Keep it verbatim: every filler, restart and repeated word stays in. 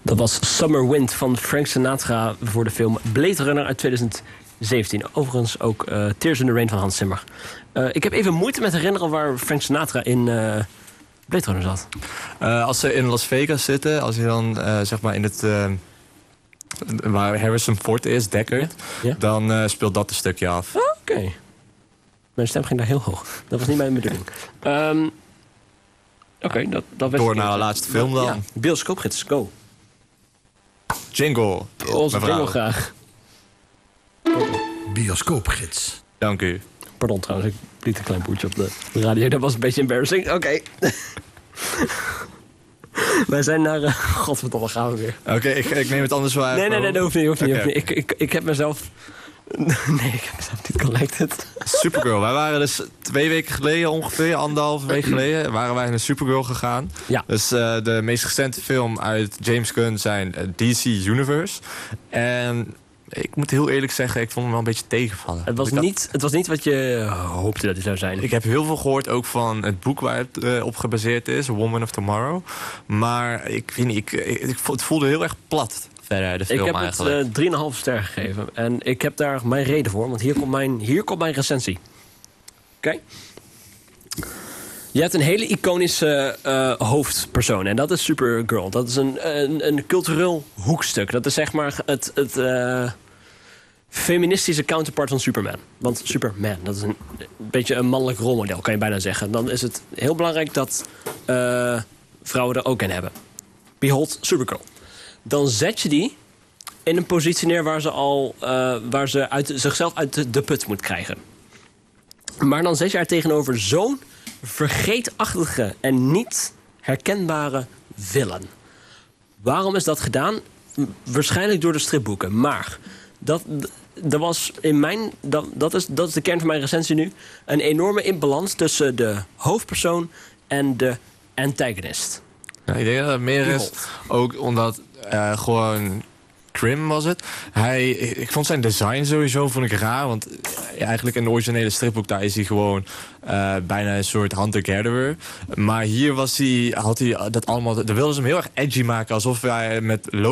Dat was Summer Wind van Frank Sinatra voor de film Blade Runner uit twintig zeventien. Overigens ook uh, Tears in the Rain van Hans Zimmer. Uh, ik heb even moeite met herinneren waar Frank Sinatra in uh, Blade Runner zat. Uh, als ze in Las Vegas zitten, als je dan uh, zeg maar in het... Uh, waar Harrison Ford is, Deckard, ja? Ja? dan uh, speelt dat een stukje af. Oh, oké. Okay. Mijn stem ging daar heel hoog. Dat was niet mijn bedoeling. Um, Oké, okay, dat, dat Door naar de laatste film dan. Ja. Bioscoopgids, go. Jingle. Onze jingle graag. Bioscoopgids. Dank u. Pardon trouwens, ik liet een klein poetje op de radio. Dat was een beetje embarrassing. Oké. Okay. Wij zijn naar... Uh, Godverdomme, gaan we weer. Oké, okay, ik, ik neem het anders wel uit. Nee, nee, nee, dat hoeft niet. Hoeft niet, okay. hoeft niet. Ik, ik, ik heb mezelf... Nee, ik heb mezelf niet collected. Supergirl. Wij waren dus twee weken geleden ongeveer, anderhalve week geleden... waren wij naar Supergirl gegaan. Ja. Dus uh, de meest recente film uit James Gunn zijn uh, D C Universe. En... ik moet heel eerlijk zeggen, ik vond hem wel een beetje tegenvallen. Het was, niet, had... het was niet wat je hoopte dat hij zou zijn. Ik heb heel veel gehoord ook van het boek waar het uh, op gebaseerd is, A Woman of Tomorrow. Maar ik weet niet, ik, ik, ik, het voelde heel erg plat verder, de film ik heb eigenlijk. het uh, drie komma vijf ster gegeven. En ik heb daar mijn reden voor, want hier komt mijn, hier komt mijn recensie. Oké? Okay? Je hebt een hele iconische uh, hoofdpersoon. En dat is Supergirl. Dat is een, een, een cultureel hoekstuk. Dat is zeg maar het, het uh, feministische counterpart van Superman. Want Superman, dat is een, een beetje een mannelijk rolmodel, kan je bijna zeggen. Dan is het heel belangrijk dat uh, vrouwen er ook in hebben. Behold Supergirl. Dan zet je die in een positie neer waar ze, al, uh, waar ze uit, zichzelf uit de, de put moet krijgen. Maar dan zet je haar tegenover zo'n vergeetachtige en niet herkenbare villain. Waarom is dat gedaan? Waarschijnlijk door de stripboeken. Maar dat, dat was in mijn. Dat, dat, is, dat is de kern van mijn recensie nu. Een enorme imbalans tussen de hoofdpersoon en de antagonist. Ja, ik denk dat het meer is. Ook omdat uh, gewoon. Trim was het. Hij, ik vond zijn design sowieso vond ik raar. Want ja, eigenlijk in de originele stripboek daar is hij gewoon uh, bijna een soort hunter-gatherer. Maar hier was hij, had hij dat allemaal. Daar wilden ze hem heel erg edgy maken. Alsof hij met